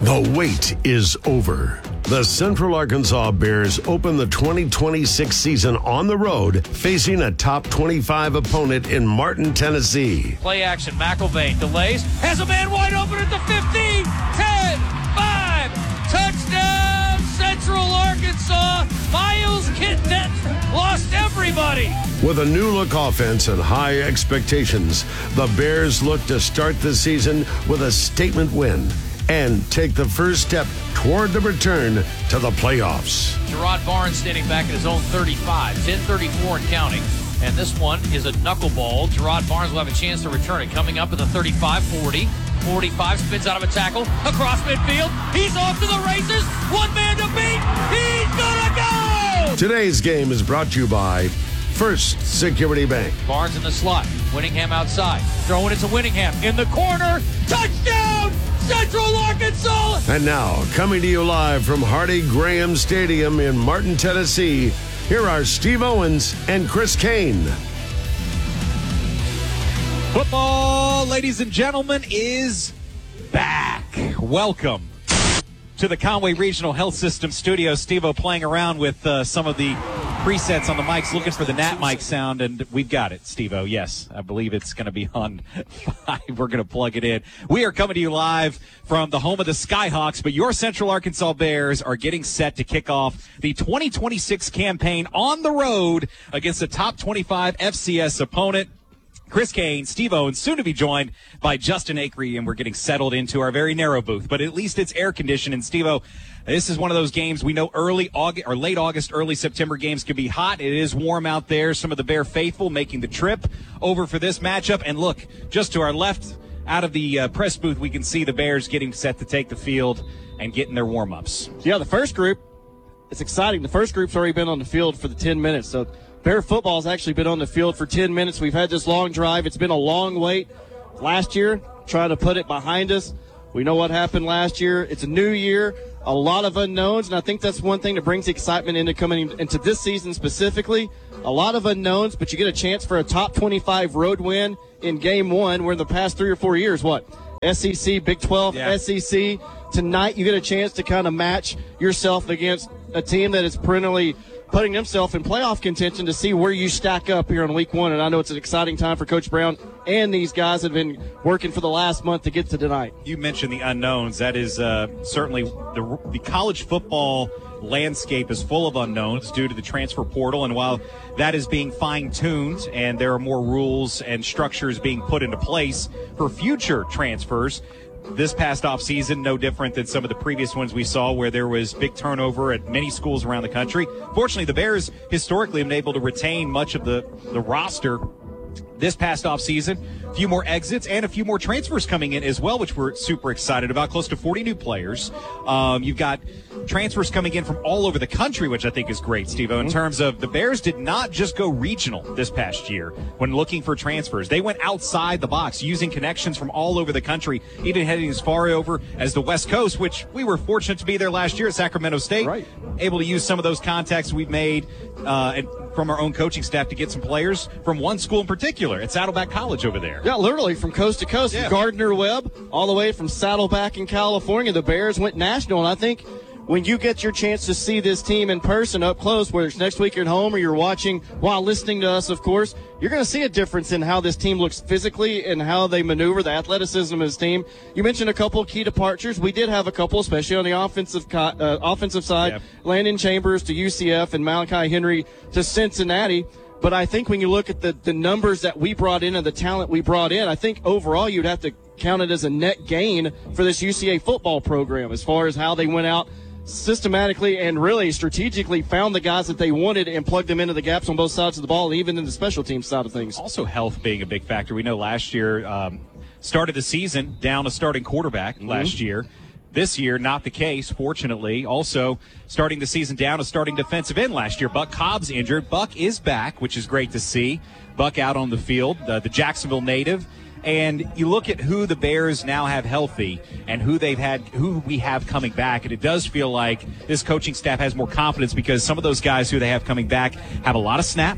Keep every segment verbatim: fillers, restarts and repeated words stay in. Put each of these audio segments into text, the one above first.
The wait is over. The Central Arkansas Bears open the twenty twenty-six season on the road, facing a top twenty-five opponent in Martin, Tennessee. Play action, McElvain delays, has a man wide open at the fifteen, ten, five, touchdown, Central Arkansas. Miles Kitnet lost everybody. With a new-look offense and high expectations, the Bears look to start the season with a statement win and take the first step toward the return to the playoffs. Gerard Barnes standing back at his own thirty-five, ten thirty-four and counting. And this one is a knuckleball. Gerard Barnes will have a chance to return it. Coming up at the thirty-five, forty, forty-five, spins out of a tackle, across midfield. He's off to the races. One man to beat. He's gonna go! Today's game is brought to you by First Security Bank. Barnes in the slot. Winningham outside. Throwing it to Winningham. In the corner. Touchdown! Central Arkansas! And now, coming to you live from Hardy Graham Stadium in Martin, Tennessee, here are Steve Owens and Chris Kane. Football, ladies and gentlemen, is back. Welcome to the Conway Regional Health System studio. Steve-O playing around with uh, some of the presets on the mics, looking for the Nat mic sound, and we've got it, Steve-O. Yes, I believe it's going to be on five. We're going to plug it in. We are coming to you live from the home of the Skyhawks, but your Central Arkansas Bears are getting set to kick off the twenty twenty-six campaign on the road against a top twenty-five F C S opponent. Chris Kane, Steve Owens, soon to be joined by Justin Acree, and we're getting settled into our very narrow booth, but at least it's air-conditioned. And Steve-O, this is one of those games we know early August or late August, early September games can be hot. It is warm out there. Some of the Bear faithful making the trip over for this matchup. And look, just to our left, out of the uh, press booth, we can see the Bears getting set to take the field and getting their warm-ups. Yeah, the first group, it's exciting. The first group's already been on the field for the ten minutes, so Bear football has actually been on the field for ten minutes. We've had this long drive. It's been a long wait. Last year, trying to put it behind us. We know what happened last year. It's a new year, a lot of unknowns, and I think that's one thing that brings excitement into coming into this season specifically. A lot of unknowns, but you get a chance for a top twenty-five road win in game one, where in the past three or four years, what? S E C, Big twelve, yeah. S E C. Tonight you get a chance to kind of match yourself against a team that is perennially putting themselves in playoff contention to see where you stack up here on week one. And I know it's an exciting time for Coach Brown and these guys that have been working for the last month to get to tonight. You mentioned the unknowns. That is uh, certainly the, the college football landscape is full of unknowns due to the transfer portal. And while that is being fine-tuned and there are more rules and structures being put into place for future transfers, this past offseason, no different than some of the previous ones we saw where there was big turnover at many schools around the country. Fortunately, the Bears historically have been able to retain much of the, the roster this past offseason. A few more exits and a few more transfers coming in as well, which we're super excited about. Close to forty new players. Um, you've got transfers coming in from all over the country, which I think is great, Steve-O, in terms of the Bears did not just go regional this past year when looking for transfers. They went outside the box, using connections from all over the country, even heading as far over as the West Coast, which we were fortunate to be there last year at Sacramento State. Right. Able to use some of those contacts we've made uh, and from our own coaching staff to get some players from one school in particular at Saddleback College over there. Yeah, literally from coast to coast. Yeah. Gardner Webb, all the way from Saddleback in California. The Bears went national, and I think when you get your chance to see this team in person up close, whether it's next week at home or you're watching while listening to us, of course, you're going to see a difference in how this team looks physically and how they maneuver, the athleticism of this team. You mentioned a couple of key departures. We did have a couple, especially on the offensive co- uh, offensive side. Yep. Landon Chambers to U C F and Malachi Henry to Cincinnati. But I think when you look at the, the numbers that we brought in and the talent we brought in, I think overall you'd have to count it as a net gain for this U C A football program as far as how they went out systematically and really strategically found the guys that they wanted and plugged them into the gaps on both sides of the ball, even in the special teams side of things. Also health being a big factor. We know last year, um, started the season down a starting quarterback mm-hmm. last year. This year, not the case, fortunately. Also, starting the season down a starting defensive end last year. Buck Cobb's injured. Buck is back, which is great to see. Buck out on the field, uh, the Jacksonville native. And you look at who the Bears now have healthy and who they've had, who we have coming back, and it does feel like this coaching staff has more confidence because some of those guys who they have coming back have a lot of snaps.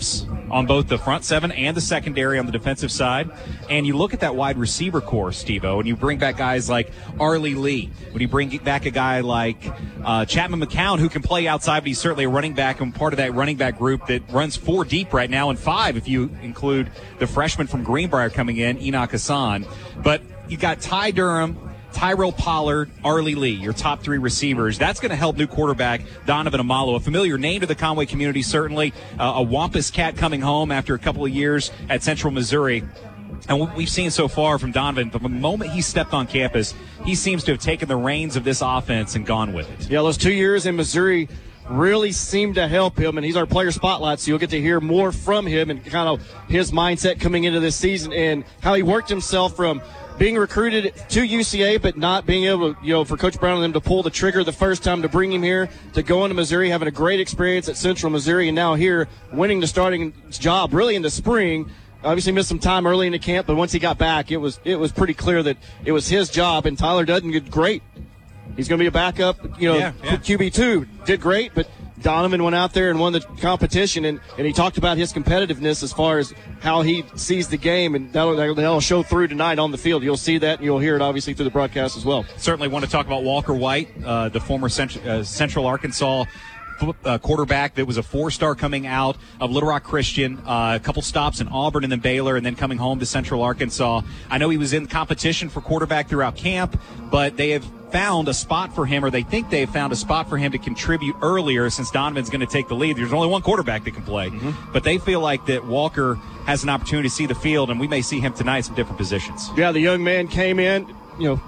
on both the front seven and the secondary on the defensive side. And you look at that wide receiver core, Steve-O, and you bring back guys like Arlie Lee. When you bring back a guy like uh, Chapman McCown, who can play outside, but he's certainly a running back and part of that running back group that runs four deep right now, and five if you include the freshman from Greenbrier coming in, Enoch Hassan. But you got Ty Durham, Tyrell Pollard, Arlie Lee, your top three receivers. That's going to help new quarterback Donovan Amalo, a familiar name to the Conway community, certainly. Uh, a Wampus cat coming home after a couple of years at Central Missouri. And what we've seen so far from Donovan, from the moment he stepped on campus, he seems to have taken the reins of this offense and gone with it. Yeah, those two years in Missouri really seemed to help him, and he's our player spotlight, so you'll get to hear more from him and kind of his mindset coming into this season and how he worked himself from being recruited to U C A, but not being able to, you know, for Coach Brown and them to pull the trigger the first time to bring him here, to going to Missouri, having a great experience at Central Missouri, and now here winning the starting job really in the spring. Obviously missed some time early in the camp, but once he got back, it was it was pretty clear that it was his job, and Tyler Dutton did great. He's going to be a backup, you know, yeah, yeah. Q B two, did great, but Donovan went out there and won the competition, and, and he talked about his competitiveness as far as how he sees the game, and that'll, that'll show through tonight on the field. You'll see that, and you'll hear it, obviously, through the broadcast as well. Certainly want to talk about Walker White, uh, the former Central, uh, Central Arkansas Uh, quarterback that was a four-star coming out of Little Rock Christian, uh, a couple stops in Auburn and then Baylor, and then coming home to Central Arkansas. I know he was in competition for quarterback throughout camp, but they have found a spot for him, or they think they have found a spot for him to contribute earlier since Donovan's going to take the lead. There's only one quarterback that can play, mm-hmm. but they feel like that Walker has an opportunity to see the field, and we may see him tonight in some different positions. Yeah, the young man came in, you know,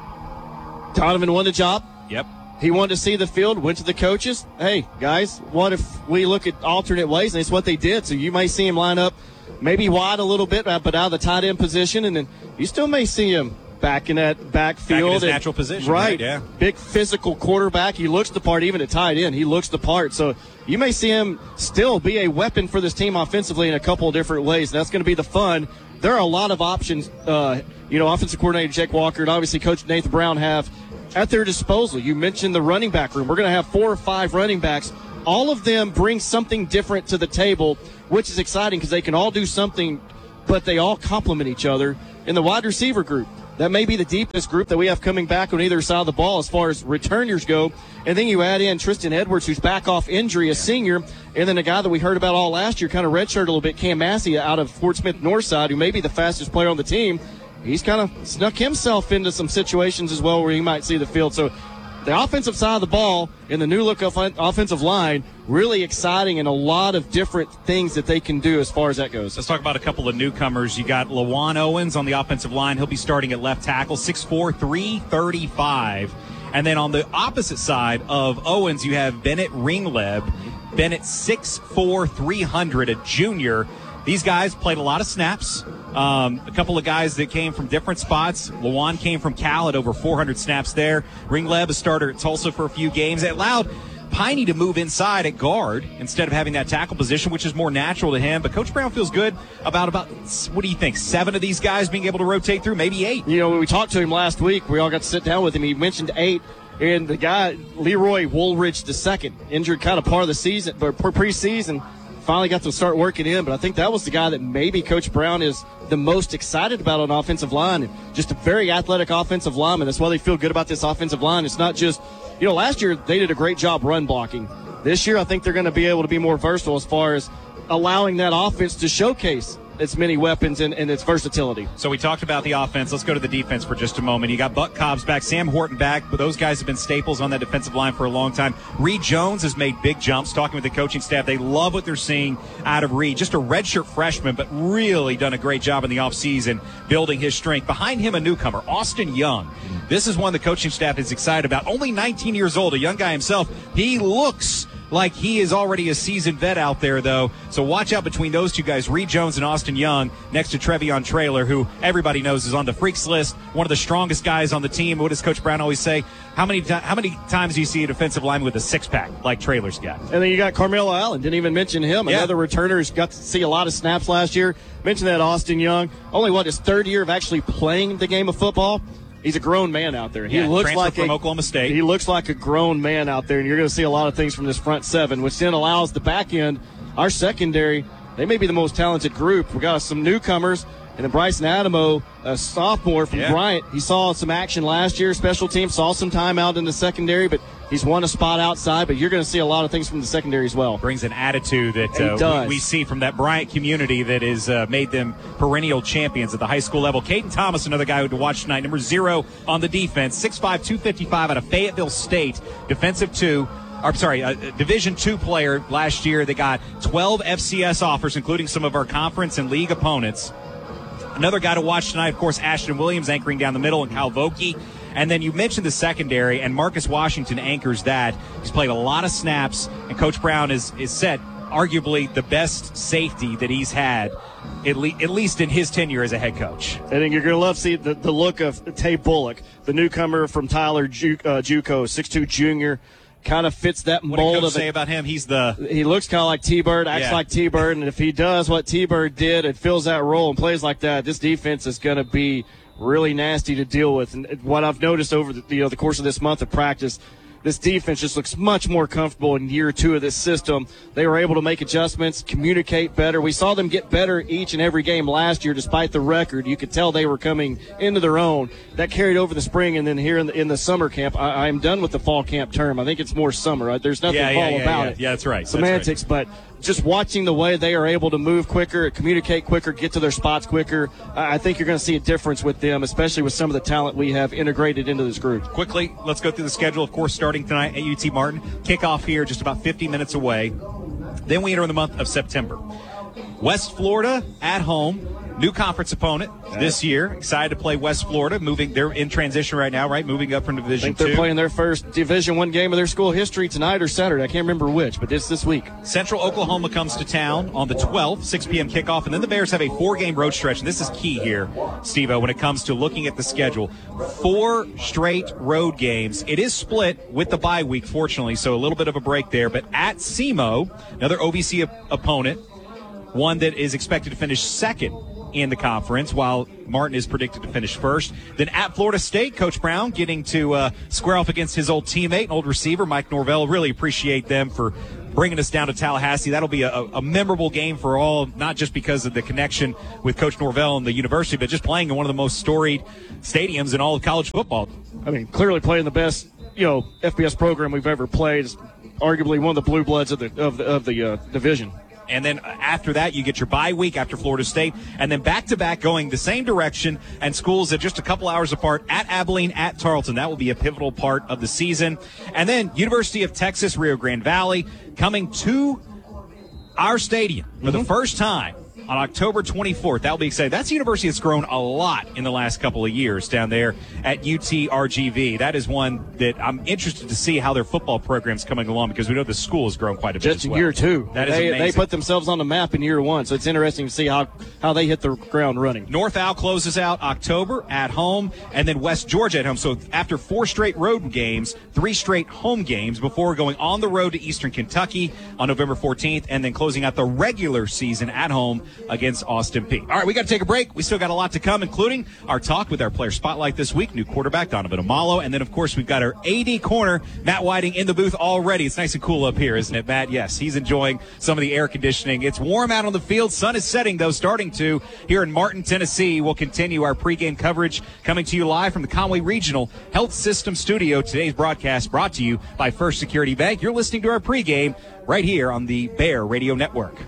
Donovan won the job. Yep. He wanted to see the field, went to the coaches. Hey, guys, what if we look at alternate ways? And it's what they did. So you may see him line up maybe wide a little bit, but out of the tight end position. And then you still may see him back in that backfield. Back in his and, natural position. Right. right. Yeah. Big physical quarterback. He looks the part, even at tight end. He looks the part. So you may see him still be a weapon for this team offensively in a couple of different ways. That's going to be the fun. There are a lot of options, uh, you know, offensive coordinator Jake Walker and obviously Coach Nathan Brown have at their disposal. You mentioned the running back room. We're going to have four or five running backs. All of them bring something different to the table, which is exciting because they can all do something, but they all complement each other. In the wide receiver group, that may be the deepest group that we have coming back on either side of the ball as far as returners go. And then you add in Tristan Edwards, who's back off injury, a senior, and then a guy that we heard about all last year, kind of redshirted a little bit, Cam Massey out of Fort Smith Northside, who may be the fastest player on the team. He's kind of snuck himself into some situations as well where he might see the field. So the offensive side of the ball and the new look of offensive line, really exciting and a lot of different things that they can do as far as that goes. Let's talk about a couple of newcomers. You got LaJuan Owens on the offensive line. He'll be starting at left tackle, six four, three thirty-five. And then on the opposite side of Owens, you have Bennett Ringleb. Bennett, six four, three hundred, a junior. These guys played a lot of snaps. Um, a couple of guys that came from different spots. LaJuan came from Cal at over four hundred snaps there. Ringleb, a starter at Tulsa for a few games. It allowed Piney to move inside at guard instead of having that tackle position, which is more natural to him. But Coach Brown feels good about, about what do you think, seven of these guys being able to rotate through, maybe eight? You know, when we talked to him last week, we all got to sit down with him. He mentioned eight. And the guy, Leroy Woolridge the second, injured kind of part of the season, or preseason, finally got to start working in. But I think that was the guy that maybe Coach Brown is the most excited about on offensive line. And just a very athletic offensive lineman. That's why they feel good about this offensive line. It's not just, you know, last year they did a great job run blocking. This year I think they're going to be able to be more versatile as far as allowing that offense to showcase its many weapons and, and its versatility. So we talked about the offense. Let's go to the defense for just a moment. You got Buck Cobbs back, Sam Horton back, but those guys have been staples on that defensive line for a long time. Reed Jones has made big jumps. Talking with the coaching staff, they love what they're seeing out of Reed. Just a redshirt freshman, but really done a great job in the offseason building his strength. Behind him, a newcomer, Austin Young. This is one the coaching staff is excited about. Only nineteen years old, a young guy himself. He looks like he is already a seasoned vet out there, though. So watch out between those two guys, Reed Jones and Austin Young, next to Trevion Traylor, who everybody knows is on the freaks list, one of the strongest guys on the team. What does Coach Brown always say? How many how many times do you see a defensive lineman with a six-pack like Traylor's got? And then you got Carmelo Allen. Didn't even mention him. Yeah. Another returner who's got to see a lot of snaps last year. Mentioned that Austin Young. Only, what, his third year of actually playing the game of football? He's a grown man out there. He yeah, looks transfer like from a, Oklahoma State. He looks like a grown man out there, and you're going to see a lot of things from this front seven, which then allows the back end, our secondary, they may be the most talented group. We got some newcomers. And then Bryson Adamo, a sophomore from yeah. Bryant, he saw some action last year, special team, saw some time out in the secondary, but he's won a spot outside. But you're going to see a lot of things from the secondary as well. Brings an attitude that uh, we, we see from that Bryant community that has uh, made them perennial champions at the high school level. Caden Thomas, another guy to watch tonight, number zero on the defense, six five, two fifty-five out of Fayetteville State, defensive two. I'm sorry, a Division two player last year. They got twelve F C S offers, including some of our conference and league opponents. Another guy to watch tonight, of course, Ashton Williams anchoring down the middle, and Kyle Vokey. And then you mentioned the secondary, and Marcus Washington anchors that. He's played a lot of snaps, and Coach Brown is, is set arguably the best safety that he's had, at, le- at least in his tenure as a head coach. I think you're going to love to see the, the look of Tay Bullock, the newcomer from Tyler Ju- uh, JUCO, six two junior. Kind of fits that mold. What did did Coach of say it. about him? He's the he looks kind of like T-Bird, acts yeah. like T-Bird, and if he does what T-Bird did and fills that role and plays like that, this defense is going to be really nasty to deal with. And what I've noticed over the, you know, the course of this month of practice, this defense just looks much more comfortable in year two of this system. They were able to make adjustments, communicate better. We saw them get better each and every game last year despite the record. You could tell they were coming into their own. That carried over the spring, and then here in the, in the summer camp, I, I'm done with the fall camp term. I think it's more summer. Right? There's nothing yeah, fall yeah, yeah, about yeah. it. Yeah, that's right. Semantics, that's right. but just watching the way they are able to move quicker, communicate quicker, get to their spots quicker, I think you're going to see a difference with them, especially with some of the talent we have integrated into this group. Quickly, let's go through the schedule. Of course, starting tonight at U T Martin. Kickoff here just about fifty minutes away. Then we enter in the month of September. West Florida at home. New conference opponent this year. Excited to play West Florida. Moving, they're in transition right now, right? Moving up from Division I think they're two. playing their first Division One game of their school history tonight or Saturday. I can't remember which, but it's this week. Central Oklahoma comes to town on the twelfth, six p.m. kickoff, and then the Bears have a four-game road stretch. And this is key here, Steve-O, when it comes to looking at the schedule. Four straight road games. It is split with the bye week, fortunately, so a little bit of a break there. But at S E M O, another O V C op- opponent, one that is expected to finish second in the conference, while Martin is predicted to finish first. Then at Florida State, Coach Brown getting to uh, square off against his old teammate and old receiver, Mike Norvell. Really appreciate them for bringing us down to Tallahassee. That'll be a, a memorable game for all, not just because of the connection with Coach Norvell and the university, but just playing in one of the most storied stadiums in all of college football. I mean, clearly playing the best, you know, F B S program we've ever played. It's arguably one of the blue bloods of the of the, of the uh, division. And then after that, you get your bye week after Florida State, and then back-to-back going the same direction, and schools at just a couple hours apart at Abilene, at Tarleton. That will be a pivotal part of the season. And then University of Texas, Rio Grande Valley, coming to our stadium for mm-hmm. the first time on October twenty-fourth. That'll be exciting. That's a university that's grown a lot in the last couple of years down there at U T R G V. That is one that I'm interested to see how their football program's coming along, because we know the school has grown quite a bit just as well. in year two. That is they, amazing. They put themselves on the map in year one, so it's interesting to see how, how they hit the ground running. North Al closes out October at home, and then West Georgia at home. So after four straight road games, three straight home games before going on the road to Eastern Kentucky on November fourteenth, and then closing out the regular season at home against Austin Peay. All right, we got to take a break. We still got a lot to come, including our talk with our player spotlight this week, new quarterback Donovan Amalo, and then, of course, we've got our A D corner, Matt Whiting, in the booth already. It's nice and cool up here, isn't it, Matt? Yes, he's enjoying some of the air conditioning. It's warm out on the field. Sun is setting, though, starting to here in Martin, Tennessee. We'll continue our pregame coverage coming to you live from the Conway Regional Health System Studio. Today's broadcast brought to you by First Security Bank. You're listening to our pregame right here on the Bear Radio Network.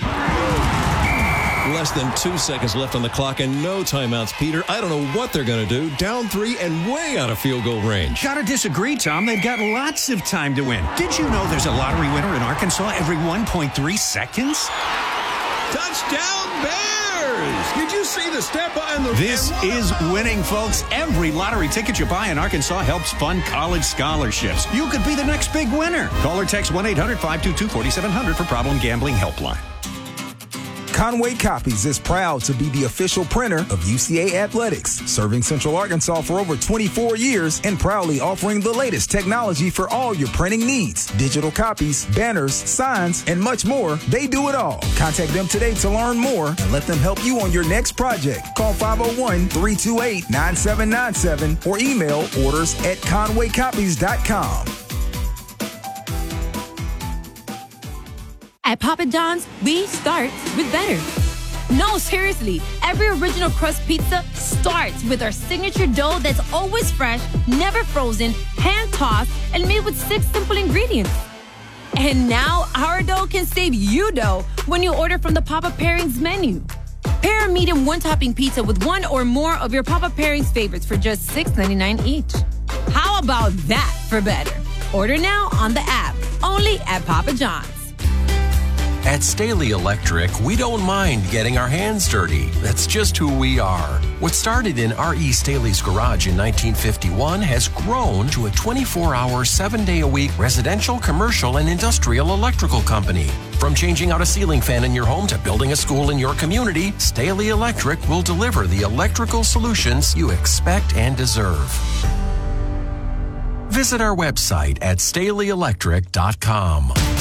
Less than two seconds left on the clock and no timeouts, Peter. I don't know what they're going to do. Down three and way out of field goal range. Gotta disagree, Tom. They've got lots of time to win. Did you know there's a lottery winner in Arkansas every one point three seconds? Touchdown Bears! Did you see the step on the... This is winning, folks. Every lottery ticket you buy in Arkansas helps fund college scholarships. You could be the next big winner. Call or text one eight hundred five two two four seven zero zero for Problem Gambling Helpline. Conway Copies is proud to be the official printer of U C A Athletics, serving Central Arkansas for over twenty-four years and proudly offering the latest technology for all your printing needs. Digital copies, banners, signs, and much more. They do it all. Contact them today to learn more and let them help you on your next project. Call five oh one, three two eight, nine seven nine seven or email orders at conway copies dot com. At Papa John's, we start with better. No, seriously, every original crust pizza starts with our signature dough that's always fresh, never frozen, hand-tossed, and made with six simple ingredients. And now, our dough can save you dough when you order from the Papa Pairings menu. Pair a medium one-topping pizza with one or more of your Papa Pairings favorites for just six ninety-nine each. How about that for better? Order now on the app, only at Papa John's. At Staley Electric, we don't mind getting our hands dirty. That's just who we are. What started in R E. Staley's garage in nineteen fifty-one has grown to a twenty-four hour, seven day a week residential, commercial, and industrial electrical company. From changing out a ceiling fan in your home to building a school in your community, Staley Electric will deliver the electrical solutions you expect and deserve. Visit our website at staley electric dot com.